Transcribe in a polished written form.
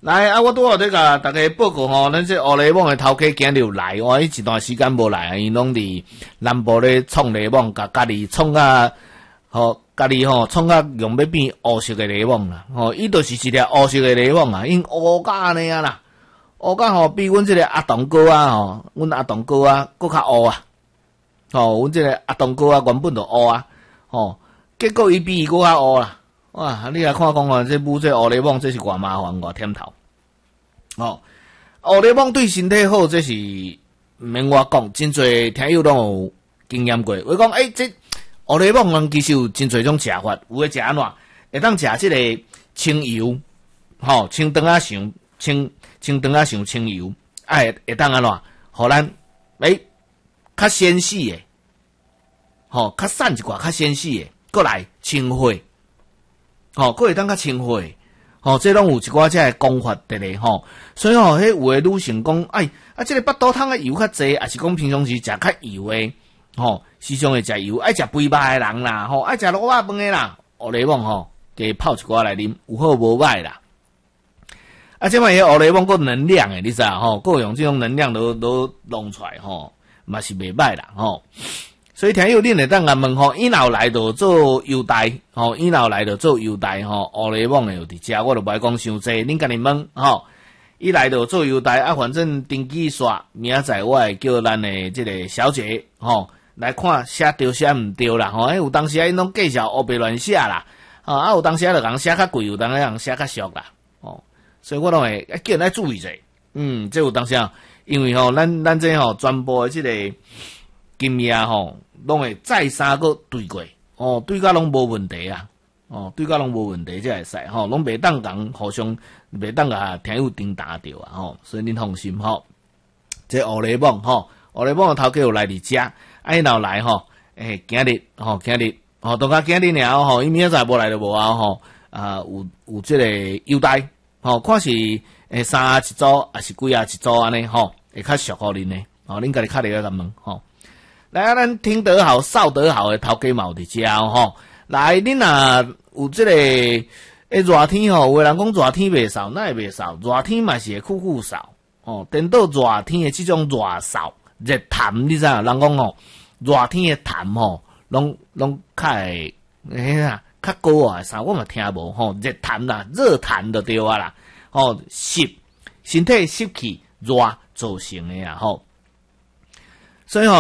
来啊！我拄好在甲大家报告吼，咱这乌雷网的头家今日有来，伊一段时间无来，因拢伫南部咧创雷网，甲家己创啊，家己创啊用要变乌色的雷网啦，伊就是一条乌色的雷网啊，因乌甲安尼啊啦，乌甲比阮这个阿东哥啊阮阿东哥啊搁较乌啊，阮这个阿东哥啊原本就乌啊，结果伊比伊搁较乌啦。哇！你来看讲这舞这乌雷网，这是偌麻烦偌忝头。乌雷网对身体好，这是毋免我讲，真侪听友拢有经验过。我讲这乌雷网其实有真侪种食法，有诶食安怎？会当食即个清油，清肠仔肠，清肠仔肠清油，会当安怎？互咱较纤细诶，较瘦一寡，较纤细诶，过来清血。佫会当较清血，这拢有一寡遮个讲法的咧，所以迄有诶女性讲，这个腹肚汤诶油较济，还是讲平常时食较油诶，时常会食油，爱食肥肉诶人啦，爱食萝卜饭诶啦，乌雷网加泡一寡来啉，有好无歹啦。这摆迄乌雷网够能量诶，你知影够用这种能量都弄出来嘛是袂歹啦所以听友恁会当甲问伊若有来就做优待伊若有来就做优待乌雷网诶有伫遮，我就袂讲伤济，恁家己问伊来就做优待反正登记刷，明仔载我会叫咱诶即个小姐来看写对写毋对啦有当时因拢计较乌白乱写啦有当时就人写较贵，有当时人写较俗啦所以我拢会叫人来注意者这有当时因为咱这全部诶即个经验拢会再三个对过对甲拢无问题啊对甲拢无问题才会使拢袂当共互相袂当甲听友顶打着啊所以恁放心这乌雷网乌雷网的头家有来伫遮伊若来今日都甲今日尔伊明仔载无来就无啊有即个优待看是3一组还是几一组安尼会较俗互恁呢恁家己敲咧甲问来咱听得好少得好的头家嘛有伫遮来恁若有即个热天有的人讲热天袂扫，那会袂扫，热天嘛是会酷扫颠倒热天的即种热扫热痰，你知影？人讲热天的痰拢较会较高啊啥，我嘛听无热痰啦，热痰就对啊啦湿身体湿气热造成的啊所以